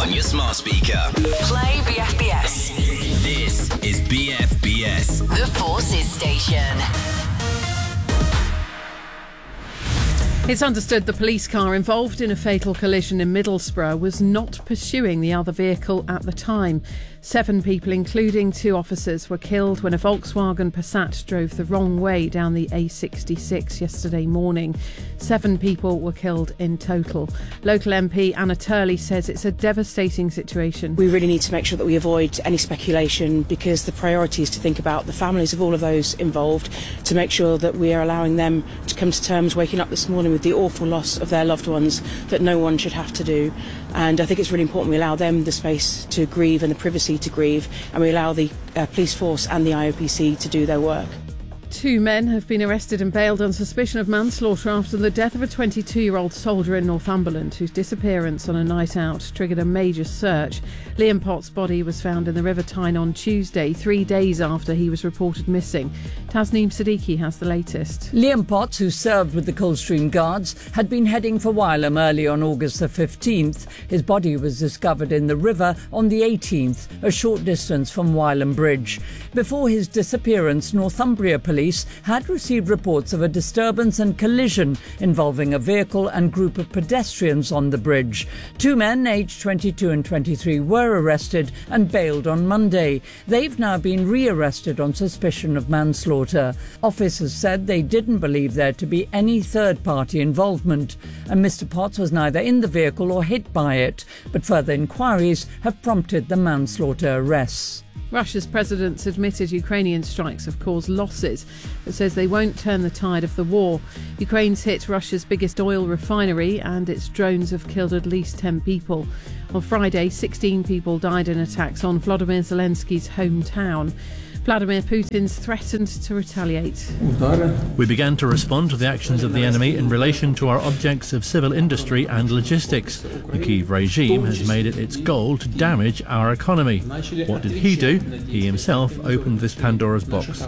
on your smart speaker. Play BFBS. This is BFBS. The Forces Station. It's understood the police car involved in a fatal collision in Middlesbrough was not pursuing the other vehicle at the time. 7 people, including 2 officers, were killed when a Volkswagen Passat drove the wrong way down the A66 yesterday morning. 7 people were killed in total. Local MP Anna Turley says it's a devastating situation. We really need to make sure that we avoid any speculation, because the priority is to think about the families of all of those involved, to make sure that we are allowing them to come to terms waking up this morning with the awful loss of their loved ones that no one should have to do. And I think it's really important we allow them the space to grieve and the privacy to grieve, and we allow the police force and the IOPC to do their work. 2 men have been arrested and bailed on suspicion of manslaughter after the death of a 22-year-old soldier in Northumberland whose disappearance on a night out triggered a major search. Liam Potts' body was found in the River Tyne on Tuesday, 3 days after he was reported missing. Tasneem Siddiqui has the latest. Liam Potts, who served with the Coldstream Guards, had been heading for Wylam early on August the 15th. His body was discovered in the river on the 18th, a short distance from Wylam Bridge. Before his disappearance, Northumbria Police had received reports of a disturbance and collision involving a vehicle and group of pedestrians on the bridge. 2 men, aged 22 and 23, were arrested and bailed on Monday. They've now been re-arrested on suspicion of manslaughter. Officers said they didn't believe there to be any third-party involvement, and Mr. Potts was neither in the vehicle or hit by it, but further inquiries have prompted the manslaughter arrests. Russia's president's admitted Ukrainian strikes have caused losses, but says they won't turn the tide of the war. Ukraine's hit Russia's biggest oil refinery, and its drones have killed at least 10 people. On Friday, 16 people died in attacks on Volodymyr Zelensky's hometown. Vladimir Putin's threatened to retaliate. We began to respond to the actions of the enemy in relation to our objects of civil industry and logistics. The Kyiv regime has made it its goal to damage our economy. What did he do? He himself opened this Pandora's box.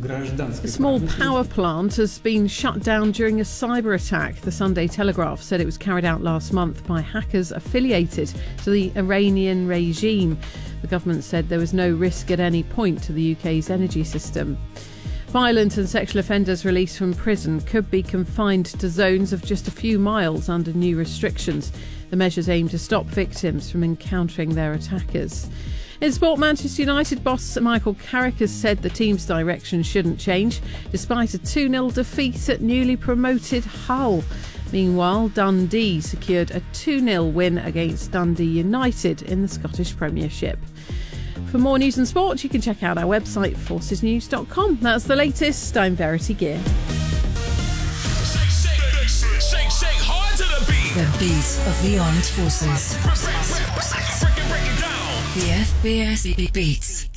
A small power plant has been shut down during a cyber attack. The Sunday Telegraph said it was carried out last month by hackers affiliated to the Iranian regime. The government said there was no risk at any point to the UK's energy system. Violent and sexual offenders released from prison could be confined to zones of just a few miles under new restrictions. The measures aim to stop victims from encountering their attackers. In sport, Manchester United boss Michael Carrick has said the team's direction shouldn't change, despite a 2-0 defeat at newly promoted Hull. Meanwhile, Dundee secured a 2-0 win against Dundee United in the Scottish Premiership. For more news and sport, you can check out our website, forcesnews.com. That's the latest. I'm Verity Gear. Shake hard to the beat. The beat of the armed forces. Break it down. The FBS Beats.